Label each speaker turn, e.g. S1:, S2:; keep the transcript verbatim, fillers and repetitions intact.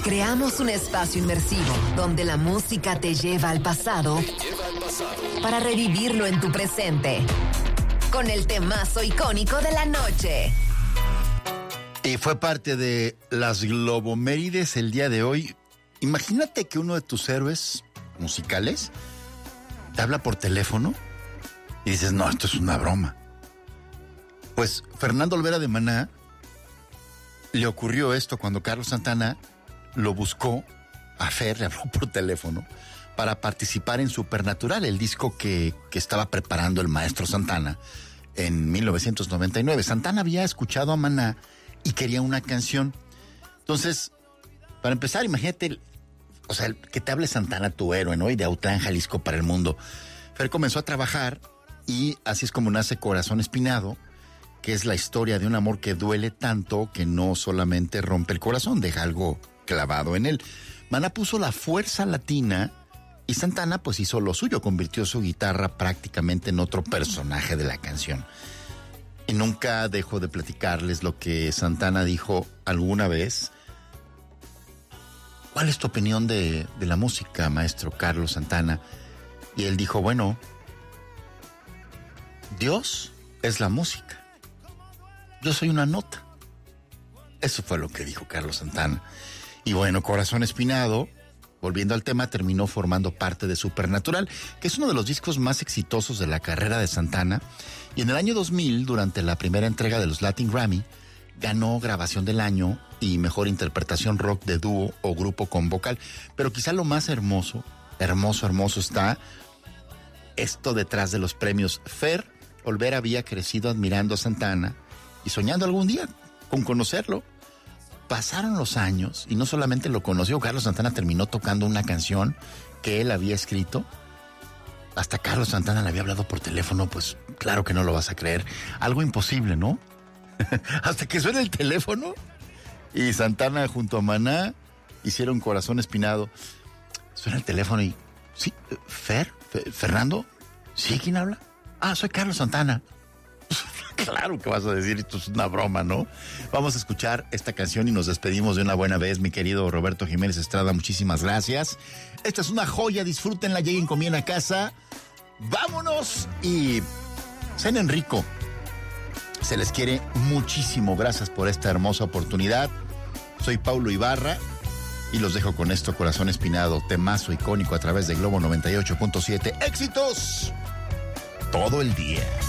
S1: Creamos un espacio inmersivo donde la música te lleva al pasado,
S2: lleva al pasado
S1: para revivirlo en tu presente. Con el temazo icónico de la noche.
S3: Y fue parte de las Globomérides el día de hoy. Imagínate que uno de tus héroes musicales te habla por teléfono y dices, no, esto es una broma. Pues Fernando Olvera de Maná le ocurrió esto cuando Carlos Santana lo buscó a Fer, le habló por teléfono para participar en Supernatural, el disco que, que estaba preparando el maestro Santana en mil novecientos noventa y nueve. Santana había escuchado a Maná y quería una canción. Entonces, para empezar, imagínate, o sea, que te hable Santana, tu héroe, ¿no? Y de Autlán, Jalisco para el mundo. Fer comenzó a trabajar y así es como nace Corazón Espinado, que es la historia de un amor que duele tanto que no solamente rompe el corazón, deja algo clavado en él. Maná puso la fuerza latina y Santana pues hizo lo suyo, convirtió su guitarra prácticamente en otro personaje de la canción. Y nunca dejo de platicarles lo que Santana dijo alguna vez. ¿Cuál es tu opinión de, de la música, maestro Carlos Santana? Y él dijo, bueno, Dios es la música. Yo soy una nota. Eso fue lo que dijo Carlos Santana. Y bueno, Corazón Espinado, volviendo al tema, terminó formando parte de Supernatural, que es uno de los discos más exitosos de la carrera de Santana. Y en el año dos mil, durante la primera entrega de los Latin Grammy, ganó Grabación del Año y Mejor Interpretación Rock de Dúo o Grupo con Vocal. Pero quizá lo más hermoso, hermoso, hermoso está esto detrás de los premios. Fer Olvera había crecido admirando a Santana y soñando algún día con conocerlo. Pasaron los años y no solamente lo conoció, Carlos Santana terminó tocando una canción que él había escrito. Hasta Carlos Santana le había hablado por teléfono, pues claro que no lo vas a creer. Algo imposible, ¿no? Hasta que suena el teléfono y Santana junto a Maná hicieron Corazón Espinado. Suena el teléfono y... ¿Sí? ¿Fer? F- ¿Fernando? ¿Sí? ¿Quién habla? Ah, soy Carlos Santana. Claro que vas a decir, esto es una broma, ¿no? Vamos a escuchar esta canción y nos despedimos de una buena vez, mi querido Roberto Jiménez Estrada, muchísimas gracias. Esta es una joya, disfrútenla, lleguen con bien a casa. Vámonos y cenen rico. Se les quiere muchísimo, gracias por esta hermosa oportunidad. Soy Paulo Ibarra y los dejo con esto, Corazón Espinado, temazo icónico a través de Globo noventa y ocho punto siete. ¡Éxitos! Todo el día.